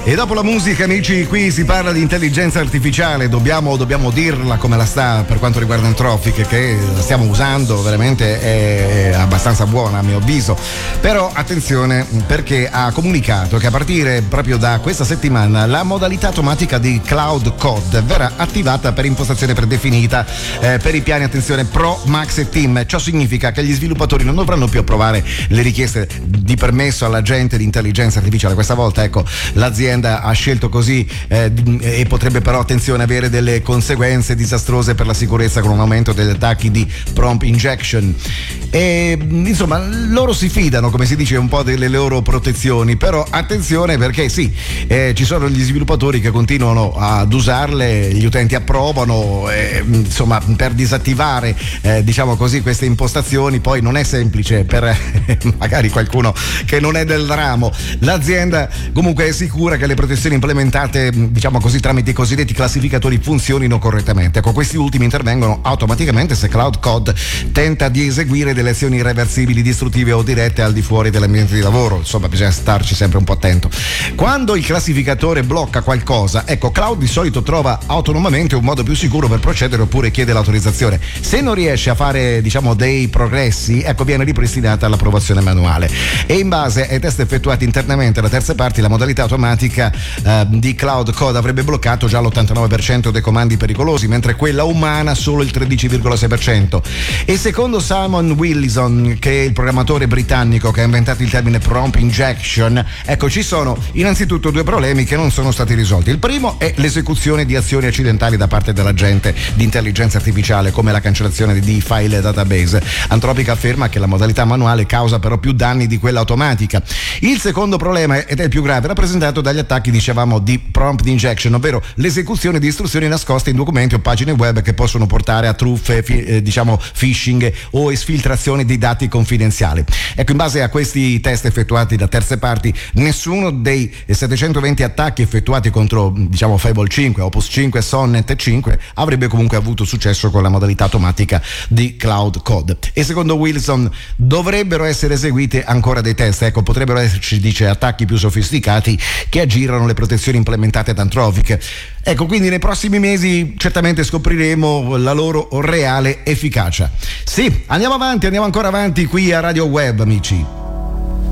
E dopo la musica, amici, qui si parla di intelligenza artificiale. Dobbiamo dirla come la sta per quanto riguarda Anthropic, che la stiamo usando, veramente è abbastanza buona a mio avviso. Però attenzione, perché ha comunicato che a partire proprio da questa settimana la modalità automatica di Cloud Code verrà attivata per impostazione predefinita per i piani, attenzione, Pro, Max e Team. Ciò significa che gli sviluppatori non dovranno più approvare le richieste di permesso all'agente di intelligenza artificiale. Questa volta, ecco, l'azienda ha scelto così e potrebbe però, attenzione, avere delle conseguenze disastrose per la sicurezza con un aumento degli attacchi di prompt injection. E insomma, loro si fidano, come si dice, un po' delle loro protezioni, però attenzione, perché sì, ci sono gli sviluppatori che continuano ad usarle, gli utenti approvano, insomma, per disattivare diciamo così queste impostazioni poi non è semplice per magari qualcuno che non è del ramo. L'azienda comunque è sicura che le protezioni implementate, diciamo così, tramite i cosiddetti classificatori funzionino correttamente. Ecco, questi ultimi intervengono automaticamente se Cloud Code tenta di eseguire delle azioni irreversibili, distruttive o dirette al di fuori dell'ambiente di lavoro. Insomma, bisogna starci sempre un po' attento. Quando il classificatore blocca qualcosa, ecco, Cloud di solito trova autonomamente un modo più sicuro per procedere oppure chiede l'autorizzazione. Se non riesce a fare, diciamo, dei progressi, ecco, viene ripristinata l'approvazione manuale. E in base ai test effettuati internamente da terze parti, la modalità automatica di Cloud Code avrebbe bloccato già l'89% dei comandi pericolosi, mentre quella umana solo il 13,6%. E secondo Simon Willison, che è il programmatore britannico che ha inventato il termine prompt injection, ecco, ci sono innanzitutto due problemi che non sono stati risolti. Il primo è l'esecuzione di azioni accidentali da parte dell'agente di intelligenza artificiale, come la cancellazione di file e database. Anthropic afferma che la modalità manuale causa però più danni di quella automatica. Il secondo problema, ed è il più grave, è rappresentato dagli attacchi, dicevamo, di prompt injection, ovvero l'esecuzione di istruzioni nascoste in documenti o pagine web che possono portare a truffe, diciamo phishing o esfiltrazione di dati confidenziali. Ecco, in base a questi test effettuati da terze parti, nessuno dei 720 attacchi effettuati contro, diciamo, Fable 5, Opus 5, Sonnet 5 avrebbe comunque avuto successo con la modalità automatica di Cloud Code. E secondo Wilson dovrebbero essere eseguiti ancora dei test. Ecco, potrebbero esserci, dice, attacchi più sofisticati che aggirano le protezioni implementate da Anthropic. Ecco, quindi nei prossimi mesi certamente scopriremo la loro reale efficacia. Sì, andiamo avanti, andiamo ancora avanti qui a Radio Web, amici.